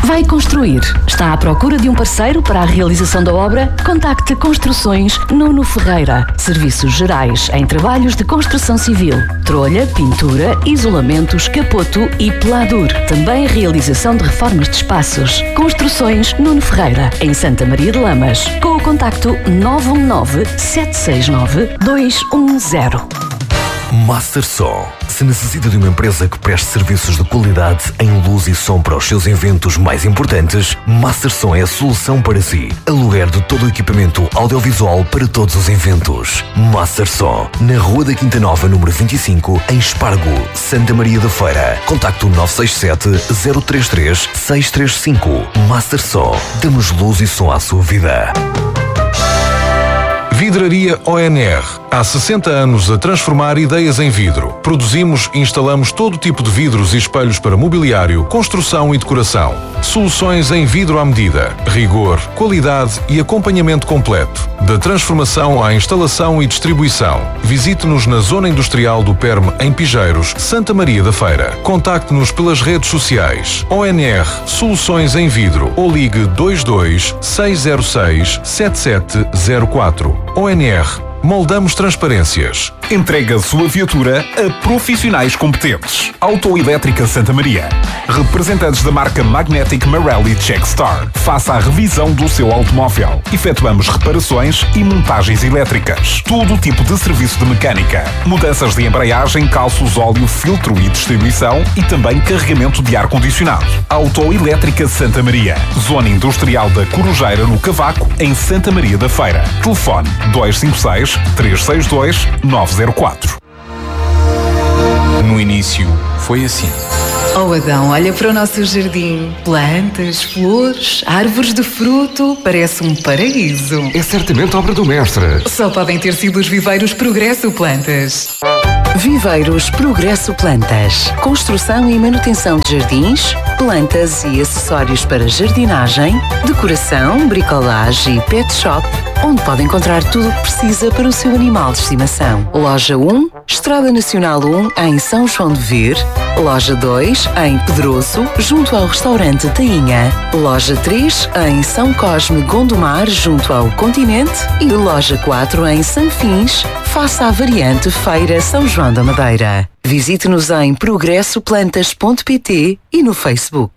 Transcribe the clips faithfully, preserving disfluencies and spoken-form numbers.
Vai construir? Está à procura de um parceiro para a realização da obra? Contacte Construções Nuno Ferreira. Serviços gerais em trabalhos de construção civil, trolha, pintura, isolamentos, capoto e pelador. Também realização de reformas de espaços. Construções Nuno Ferreira, em Santa Maria de Lamas. Com o contacto nove um nove, sete seis nove, dois um zero. Mastersom. Se necessita de uma empresa que preste serviços de qualidade em luz e som para os seus eventos mais importantes, Mastersom é a solução para si. Aluguer de todo o equipamento audiovisual para todos os eventos. Mastersom, na Rua da Quinta Nova, número vinte e cinco, em Espargo, Santa Maria da Feira. Contacto nove seis sete, zero três três, seis três cinco. Mastersom. Damos luz e som à sua vida. Vidraria O N R. Há sessenta anos a transformar ideias em vidro. Produzimos e instalamos todo tipo de vidros e espelhos para mobiliário, construção e decoração. Soluções em vidro à medida. Rigor, qualidade e acompanhamento completo. Da transformação à instalação e distribuição. Visite-nos na Zona Industrial do Perme, em Pijeiros, Santa Maria da Feira. Contacte-nos pelas redes sociais. O N R Soluções em Vidro ou ligue dois dois, seis zero seis, sete sete zero quatro. O N R. Moldamos transparências. Entrega a sua viatura a profissionais competentes. Autoelétrica Santa Maria. Representantes da marca Magnetic Marelli Checkstar. Faça a revisão do seu automóvel. Efetuamos reparações e montagens elétricas. Todo o tipo de serviço de mecânica. Mudanças de embreagem, calços, óleo, filtro e distribuição e também carregamento de ar-condicionado. Autoelétrica Santa Maria. Zona Industrial da Corujeira, no Cavaco, em Santa Maria da Feira. Telefone dois cinco seis, três seis dois, nove zero quatro. No início, foi assim. Oh Adão, olha para o nosso jardim. Plantas, flores, árvores de fruto. Parece um paraíso. É certamente obra do mestre. Só podem ter sido os viveiros Progresso Plantas. Viveiros Progresso Plantas. Construção e manutenção de jardins, plantas e acessórios para jardinagem, decoração, bricolagem e pet shop, onde pode encontrar tudo o que precisa para o seu animal de estimação. Loja um, Estrada Nacional um, em São João de Vir. Loja dois, em Pedroso, junto ao restaurante Tainha. Loja três, em São Cosme, Gondomar, junto ao Continente. E loja quatro, em Sanfins, face à variante Feira São João da Madeira. Visite-nos em progresso plantas ponto pt e no Facebook.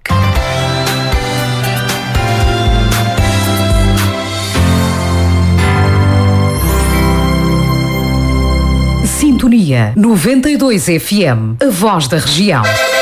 Sintonia noventa e dois F M, a voz da região.